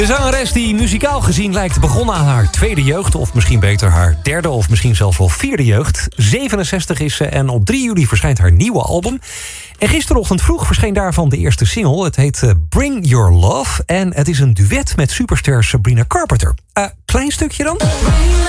De zangeres die muzikaal gezien lijkt begonnen aan haar tweede jeugd... of misschien beter haar derde of misschien zelfs wel vierde jeugd. 67 is ze en op 3 juli verschijnt haar nieuwe album. En gisterochtend vroeg verscheen daarvan de eerste single. Het heet Bring Your Love en het is een duet met superster Sabrina Carpenter. Klein stukje dan?